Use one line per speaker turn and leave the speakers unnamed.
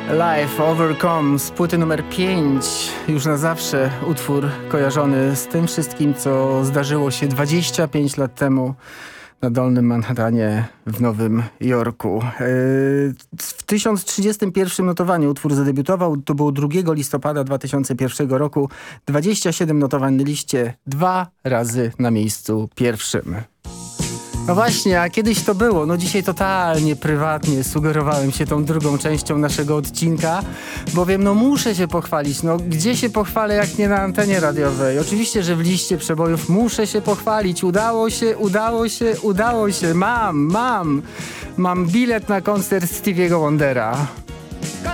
Life Overcome z płyty numer 5, już na zawsze utwór kojarzony z tym wszystkim, co zdarzyło się 25 lat temu na Dolnym Manhattanie w Nowym Jorku. W 1031 notowaniu utwór zadebiutował, to było 2 listopada 2001 roku. 27 notowań na liście, 2 razy na miejscu pierwszym. No właśnie, a kiedyś to było. No dzisiaj totalnie prywatnie sugerowałem się tą drugą częścią naszego odcinka, bowiem no muszę się pochwalić. No gdzie się pochwalę, jak nie na antenie radiowej? Oczywiście, że w liście przebojów muszę się pochwalić. Udało się. Mam bilet na koncert Stevie'ego Wondera.